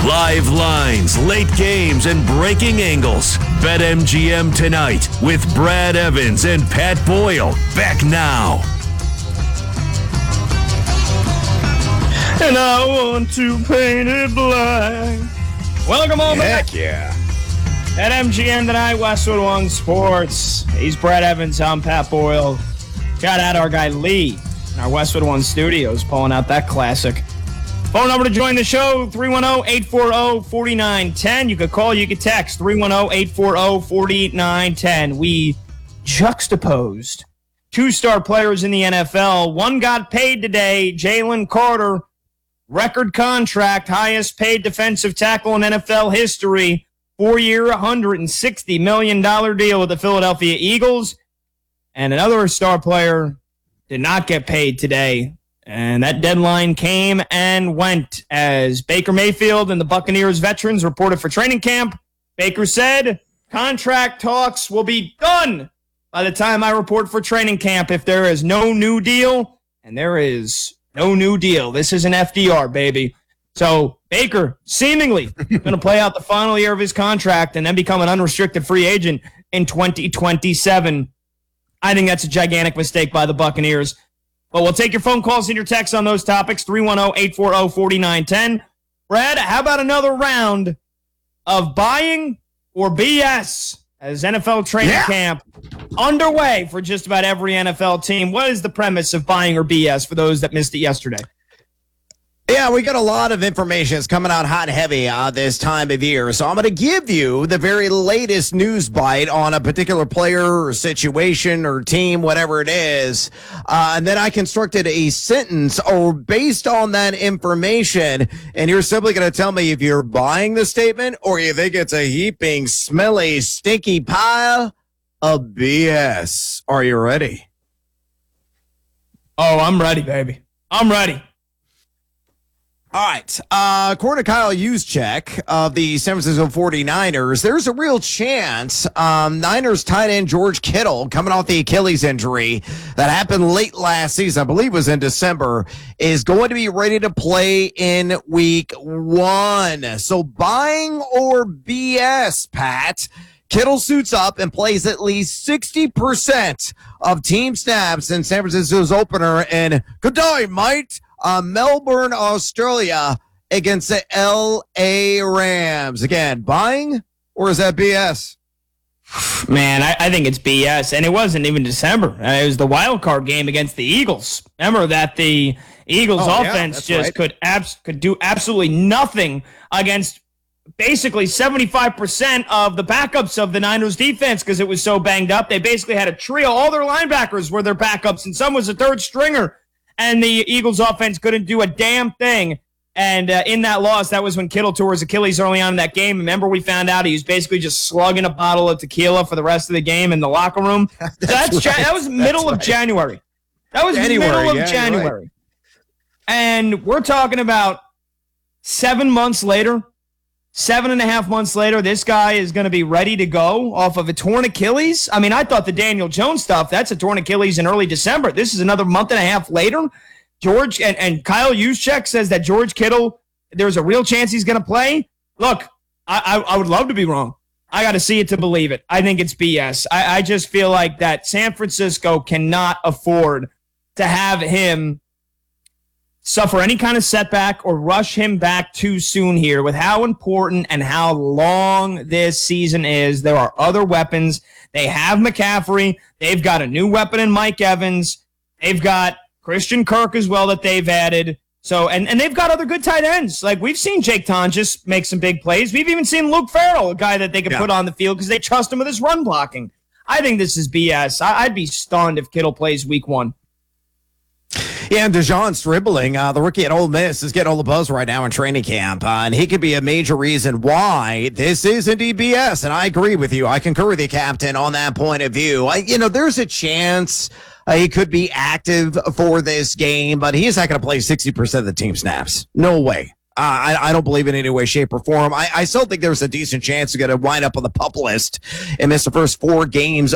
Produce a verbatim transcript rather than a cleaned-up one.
Live lines, late games, and breaking angles. BetMGM tonight with Brad Evans and Pat Boyle. Back now. And I want to paint it black. Welcome on back. Heck yeah. At M G M tonight, Westwood One Sports. He's Brad Evans. I'm Pat Boyle. Shout out our guy Lee in our Westwood One studios, pulling out that classic. Phone number to join the show, three one zero, eight four zero, four nine one zero. You could call, you could text, three one zero, eight four zero, four nine one zero. We juxtaposed two-star players in the N F L. One got paid today, Jalen Carter. Record contract, highest paid defensive tackle in N F L history. Four-year, one hundred sixty million dollars deal with the Philadelphia Eagles. And another star player did not get paid today. And that deadline came and went as Baker Mayfield and the Buccaneers veterans reported for training camp. Baker said contract talks will be done by the time I report for training camp if there is no new deal. And there is no new deal. This is an F D R, baby. So Baker seemingly going to play out the final year of his contract and then become an unrestricted free agent in twenty twenty-seven. I think that's a gigantic mistake by the Buccaneers. But we'll take your phone calls and your texts on those topics, three one zero, eight four zero, four nine one zero. Brad, how about another round of buying or B S as N F L training yeah. camp underway for just about every N F L team? What is the premise of buying or B S for those that missed it yesterday? Yeah, we got a lot of information. It's coming out hot and heavy uh, this time of year. So I'm going to give you the very latest news bite on a particular player or situation or team, whatever it is. Uh, and then I constructed a sentence or based on that information. And you're simply going to tell me if you're buying the statement or you think it's a heaping, smelly, stinky pile of B S. Are you ready? Oh, I'm ready, baby. I'm ready. All right. Uh, according to Kyle Juszczyk of the San Francisco forty-niners, there's a real chance um, Niners tight end George Kittle, coming off the Achilles injury that happened late last season, I believe it was in December, is going to be ready to play in week one. So buying or B S, Pat? Kittle suits up and plays at least sixty percent of team snaps in San Francisco's opener. And good day, mate. Uh, Melbourne, Australia against the L A Rams. Again, buying or is that B S? Man, I, I think it's B S. And it wasn't even December. Uh, it was the wild card game against the Eagles. Remember that the Eagles oh, offense yeah, just right. could abs- could do absolutely nothing against basically seventy-five percent of the backups of the Niners defense because it was so banged up. They basically had a trio. All their linebackers were their backups, and some was a third stringer. And the Eagles offense couldn't do a damn thing. And uh, in that loss, that was when Kittle tore his Achilles early on in that game. Remember, we found out he was basically just slugging a bottle of tequila for the rest of the game in the locker room. that's so that's right. ja- that was middle that's of right. January. That was January, middle of yeah, January. Right. And we're talking about seven months later. Seven and a half months later, this guy is going to be ready to go off of a torn Achilles. I mean, I thought the Daniel Jones stuff, that's a torn Achilles in early December. This is another month and a half later. George and, and Kyle Juszczyk says that George Kittle, there's a real chance he's going to play. Look, I, I, I would love to be wrong. I got to see it to believe it. I think it's B S. I, I just feel like that San Francisco cannot afford to have him suffer any kind of setback or rush him back too soon here with how important and how long this season is. There are other weapons. They have McCaffrey. They've got a new weapon in Mike Evans. They've got Christian Kirk as well that they've added. So, and, and they've got other good tight ends. Like, we've seen Jake Tonjes make some big plays. We've even seen Luke Farrell, a guy that they could yeah. put on the field because they trust him with his run blocking. I think this is B S. I, I'd be stunned if Kittle plays week one. Yeah, and DeJohn Stribling, uh, the rookie at Ole Miss, is getting all the buzz right now in training camp, uh, and he could be a major reason why this is indeed B S. And I agree with you. I concur with you, Captain, on that point of view. I, you know, there's a chance uh, he could be active for this game, but he's not going to play sixty percent of the team snaps. No way. Uh, I, I don't believe in any way, shape, or form. I, I still think there's a decent chance to get to wind up on the PUP list and miss the first four games